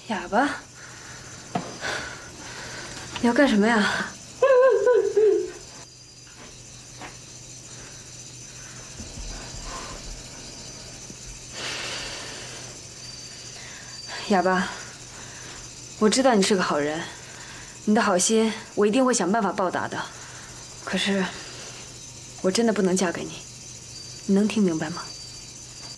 哑巴，你要干什么呀？哑巴，我知道你是个好人，你的好心我一定会想办法报答的。可是，我真的不能嫁给你，你能听明白吗？